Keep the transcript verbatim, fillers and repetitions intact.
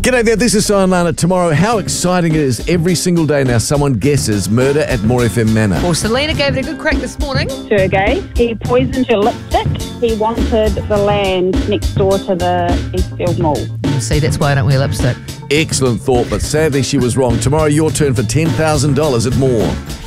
G'day there, this is Sion Lana. Tomorrow, how exciting it is every single day now someone guesses murder at More F M Manor. Well, Selena gave it a good crack this morning. Sergey, he poisoned your lipstick. He wanted the land next door to the Eastfield Mall. See, that's why I don't wear lipstick. Excellent thought, but sadly she was wrong. Tomorrow, your turn for ten thousand dollars at More.